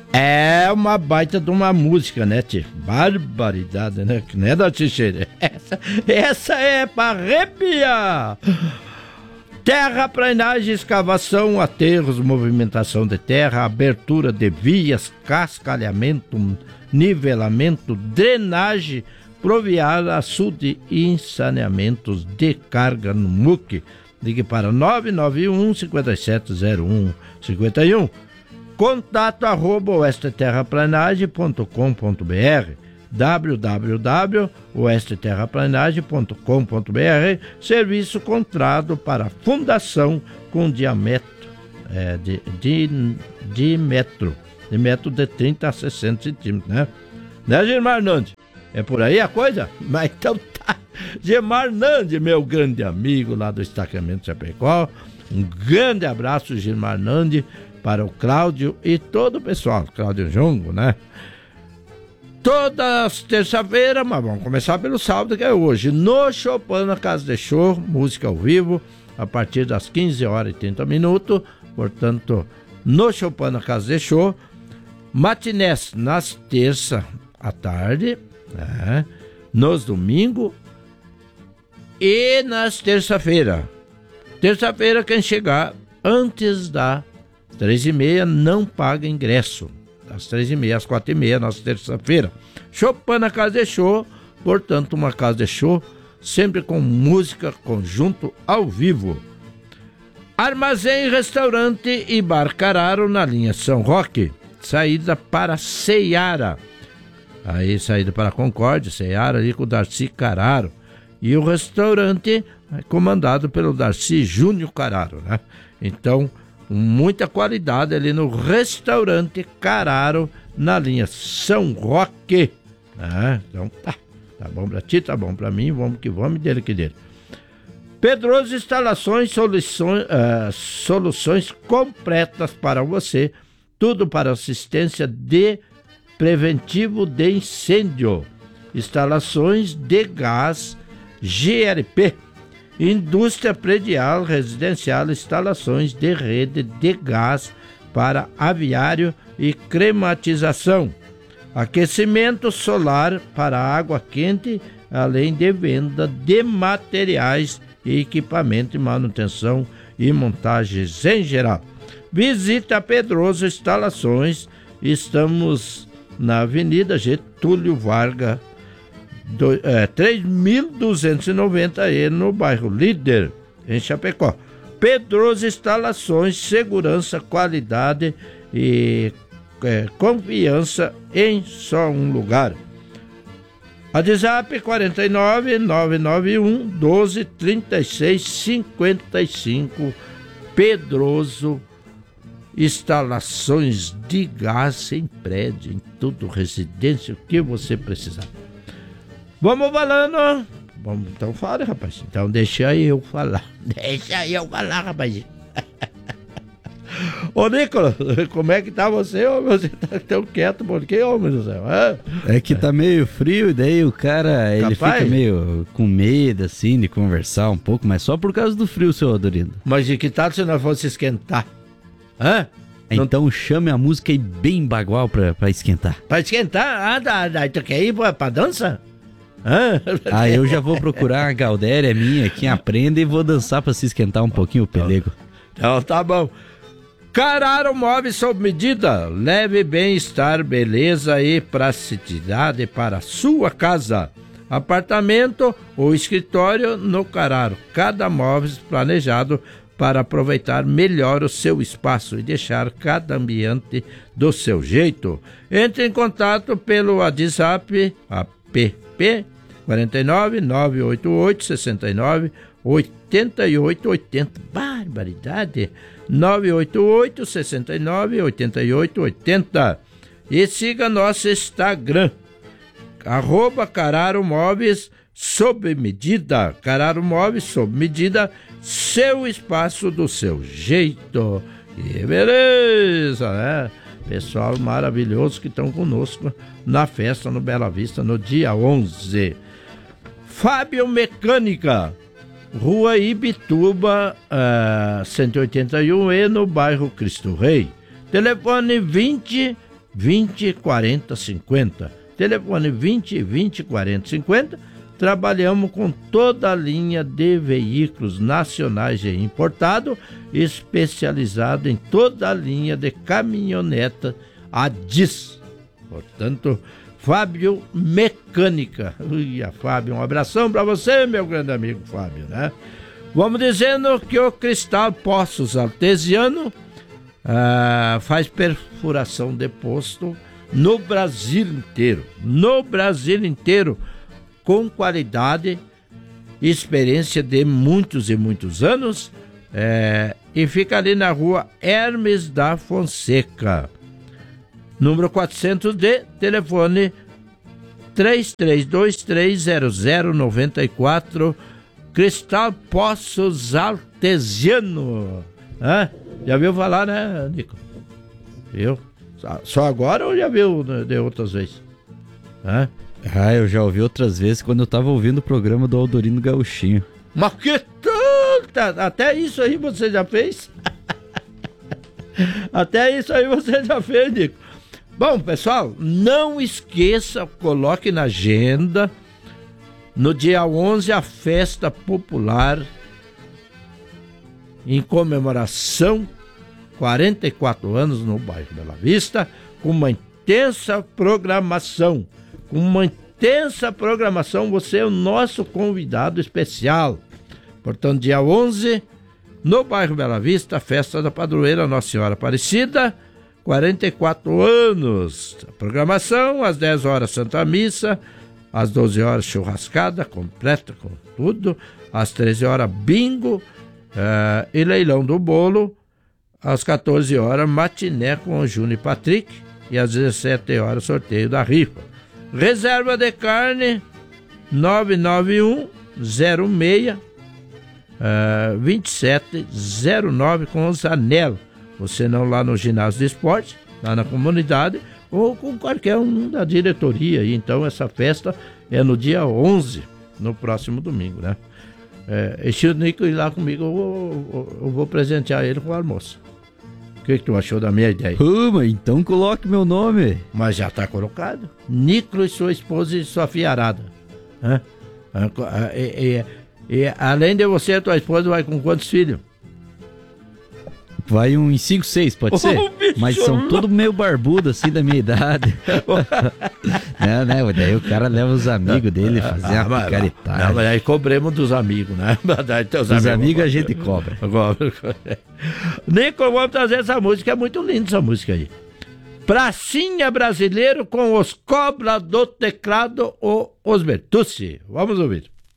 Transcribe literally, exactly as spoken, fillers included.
É uma baita de uma música, né, tio? Barbaridade, né? Né, da Tixeira? Essa, essa é pra arrepiar! Terraplanagem, escavação, aterros, movimentação de terra, abertura de vias, cascalhamento, nivelamento, drenagem, proviária, açude e saneamentos de carga no M U C. Ligue para nove nove um, cinco sete zero um cinco um. Contato arroba oeste terraplanagem ponto com ponto b r, w w w ponto oeste terraplanagem ponto com ponto b r. Serviço contratado para fundação com diâmetro é, de, de, de metro, de metro de trinta a sessenta centímetros, né? Né, Gilmar Nandi? É por aí a coisa? Mas então tá. Gilmar Nandi, meu grande amigo lá do Estacamento Chapecó. Um grande abraço, Gilmar Nandi, para o Cláudio e todo o pessoal, Cláudio Jongo, né? Todas terça-feira, mas vamos começar pelo sábado, que é hoje, no Chopin, na Casa de Show, música ao vivo, a partir das quinze horas e trinta minutos, portanto, no Chopin, na Casa de Show, matinés nas terça à tarde, né? Nos domingos e nas terça-feira. Terça-feira, quem chegar antes da três e meia não paga ingresso. Das três e meia às quatro e meia, nossa terça-feira. Chopin na Casa de Show, portanto, uma casa de show, sempre com música, conjunto ao vivo. Armazém, restaurante e bar Cararo na linha São Roque. Saída para Ceiara. Aí, saída para Concórdia, Ceiara, ali com o Darcy Cararo. E o restaurante é comandado pelo Darcy Júnior Cararo, né? Então, muita qualidade ali no restaurante Cararo, na linha São Roque. Ah, então tá, tá bom pra ti, tá bom pra mim, vamos que vamos, dele que dele. Pedroso Instalações, soluções, uh, soluções completas para você, tudo para assistência de preventivo de incêndio, instalações de gás, G L P, indústria predial, residencial, instalações de rede de gás para aviário e climatização, aquecimento solar para água quente, além de venda de materiais e equipamento de manutenção e montagens em geral. Visita Pedroso Instalações, estamos na Avenida Getúlio Vargas, Do, é, três mil duzentos e noventa e no bairro Líder, em Chapecó. Pedroso Instalações, segurança, qualidade e é, confiança em só um lugar. WhatsApp quarenta e nove, nove nove um, doze, trinta e seis, cinquenta e cinco. Pedroso Instalações de gás em prédio, em tudo, residência, o que você precisar. Vamos falando. Vamos, então fala, rapaz. Então deixa eu falar. Deixa eu falar, rapaz. Ô, Nicolas, como é que tá você? Ô, você tá tão quieto, por quê, homem do céu? É, é que tá meio frio, e daí o cara, ele Capaz? fica meio com medo, assim, de conversar um pouco, mas só por causa do frio, seu Adorindo. Mas de que tal se nós fosse esquentar? Hã? Então não... chame a música aí bem bagual pra, pra esquentar. Pra esquentar? Ah, dá, dá. Tu quer ir pra, pra dança? Ah. ah, eu já vou procurar a Galdéria minha, quem aprende, e vou dançar pra se esquentar um pouquinho o pelego. Então tá bom. Cararo Móveis sob medida, leve bem-estar, beleza e praticidade para a sua casa, apartamento ou escritório no Cararo. Cada móvel planejado para aproveitar melhor o seu espaço e deixar cada ambiente do seu jeito. Entre em contato pelo WhatsApp app quarenta e nove, nove oito oito, sessenta e nove, oitenta e oito oitenta. Barbaridade! nove oito oito, sessenta e nove, oitenta e oito oitenta. E siga nosso Instagram, arroba Cararo Móveis sob medida. Cararo Móveis sob medida, seu espaço do seu jeito. E beleza, né? Pessoal maravilhoso que estão conosco na festa no Bela Vista no dia onze. Fábio Mecânica, Rua Ibituba, uh, cento e oitenta e um E, no bairro Cristo Rei. Telefone vinte, vinte, quarenta, cinquenta. Telefone vinte, vinte, quarenta, cinquenta. Trabalhamos com toda a linha de veículos nacionais e importados, especializado em toda a linha de caminhoneta A D I S. Portanto, Fábio Mecânica. Ui, a Fábio, um abração para você, meu grande amigo Fábio, né? Vamos dizendo que o Cristal Poços Artesiano ah, faz perfuração de posto no Brasil inteiro. No Brasil inteiro, com qualidade e experiência de muitos e muitos anos. É, e fica ali na rua Hermes da Fonseca. Número quatrocentos D, telefone três três dois três zero zero nove quatro. Cristal Poços Artesiano. Hã? Já viu falar, né, Nico? Viu? Só agora ou já viu de outras vezes? Hã? Ah, eu já ouvi outras vezes quando eu tava ouvindo o programa do Aldorino Gauchinho. Mas que tanta! Até isso aí você já fez? Até isso aí você já fez, Nico. Bom, pessoal, não esqueça, coloque na agenda, no dia onze, a festa popular em comemoração, quarenta e quatro anos no bairro Bela Vista, com uma intensa programação. Com uma intensa programação, você é o nosso convidado especial. Portanto, dia onze, no bairro Bela Vista, festa da padroeira Nossa Senhora Aparecida, quarenta e quatro anos. A programação, às dez horas, Santa Missa, às doze horas, churrascada completa com tudo, às treze horas, bingo uh, e leilão do bolo, às quatorze horas, matiné com o Júnior e Patrick, e às dezessete horas, sorteio da rifa. Reserva de carne nove nove um zero seis vinte e sete zero nove com o Zanello. Você não lá no ginásio de esporte, lá na comunidade, ou com qualquer um da diretoria. Então essa festa é no dia onze, no próximo domingo, né? É, e se o Nico ir lá comigo, eu vou, eu vou presentear ele com o almoço. O que, que tu achou da minha ideia? Uh, mas então coloque meu nome. Mas já está colocado. Nico e sua esposa e sua filharada. Hã? E, e, e, além de você, a tua esposa vai com quantos filhos? Vai uns cinco, seis, pode ser? Oh, mas são todos meio barbudos, assim, da minha idade. Não, né? Daí o cara leva os amigos dele fazer ah, uma picaretagem. Não, mas aí cobremos dos amigos, né? Os amigos, amigos a gente cobra. Nico, vamos trazer essa música, é muito linda essa música aí. Pracinha Brasileiro com os Cobra do Teclado, ou os Bertucci. Vamos ouvir.